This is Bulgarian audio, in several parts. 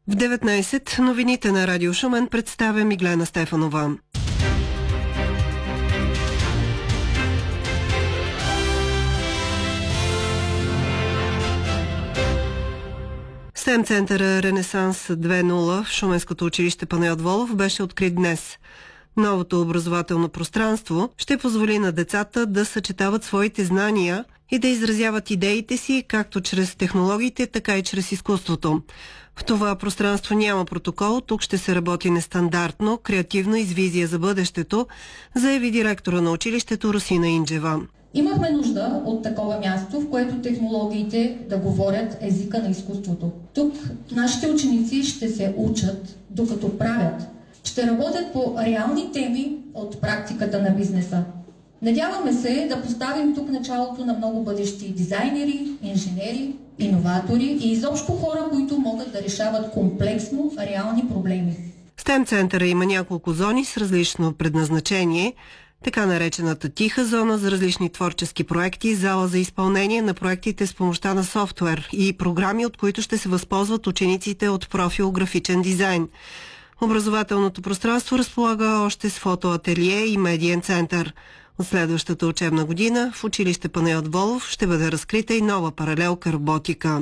В 19 новините на Радио Шумен представя Миглена Стефанова. СТЕМ центъра Ренесанс 2.0 в Шуменското училище Панайот Волов беше открит днес. Новото образователно пространство ще позволи на децата да съчетават своите знания и да изразяват идеите си както чрез технологиите, така и чрез изкуството. В това пространство няма протокол, тук ще се работи нестандартно, креативно и с визия за бъдещето, заяви директора на училището Русина Инджева. Имахме нужда от такова място, в което технологиите да говорят езика на изкуството. Тук нашите ученици ще се учат, докато правят. Ще работят по реални теми от практиката на бизнеса. Надяваме се да поставим тук началото на много бъдещи дизайнери, инженери, иноватори и изобщо хора, които могат да решават комплексно реални проблеми. СТЕМ центъра има няколко зони с различно предназначение. Така наречената тиха зона за различни творчески проекти, зала за изпълнение на проектите с помощта на софтуер и програми, от които ще се възползват учениците от профил графичен дизайн. Образователното пространство разполага още с фотоателие и медиен център. От следващата учебна година в училище Панайот Волов ще бъде разкрита и нова паралелка роботика.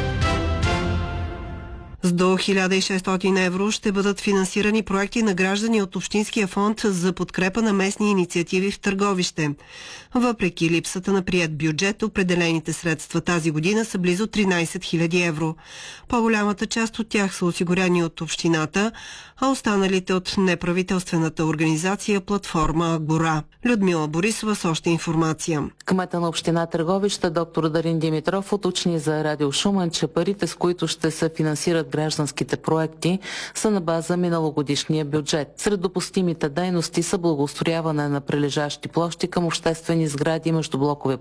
С до 1600 евро ще бъдат финансирани проекти на граждани от Общинския фонд за подкрепа на местни инициативи в Търговище. Въпреки липсата на приет бюджет, определените средства тази година са близо 13 000 евро. По-голямата част от тях са осигурени от общината, а останалите от неправителствената организация платформа Агора. Людмила Борисова с още информация. Кмета на община Търговище доктор Дарин Димитров уточни за Радио Шумен, че парите, с които ще се финансират гражданските проекти, са на база миналогодишния бюджет. Сред допустимите дейности са благоустрояване на прилежащи площи към обществени сгради, междублокове